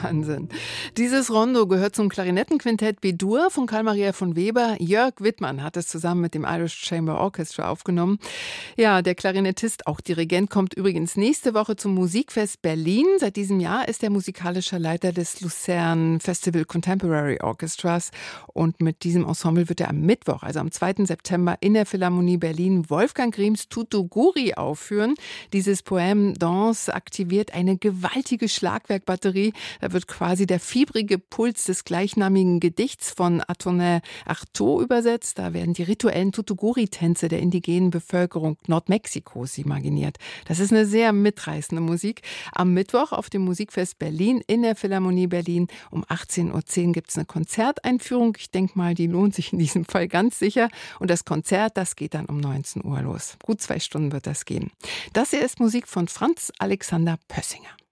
Wahnsinn. Dieses Rondo gehört zum Klarinettenquintett B-Dur von Carl Maria von Weber. Jörg Wittmann hat es zusammen mit dem Irish Chamber Orchestra aufgenommen. Ja, der Klarinettist, auch Dirigent, kommt übrigens nächste Woche zum Musikfest Berlin. Seit diesem Jahr ist er musikalischer Leiter des Lucerne Festival Contemporary Orchestras. Und mit diesem Ensemble wird er am Mittwoch, also am 2. September, in der Philharmonie Berlin Wolfgang Griems Tutto-Guri aufführen. Dieses Poème Danse aktiviert eine gewaltige Schlagwerkbatterie. Da wird quasi der fiebrige Puls des gleichnamigen Gedichts von Antonin Artaud übersetzt. Da werden die rituellen Tutto-Guri-Tänze der indigenen Bevölkerung Nordmexikos imaginiert. Das ist eine sehr mitreißende Musik. Am Mittwoch auf dem Musikfest Berlin in der Philharmonie Berlin um 18.10 Uhr gibt es eine Konzerteinführung. Ich denke mal, die lohnt sich in diesem Fall ganz sicher. Und das Konzert, das geht dann um 19 Uhr los. Gut 2 Stunden wird das gehen. Das hier ist Musik von Franz Alexander Pössinger.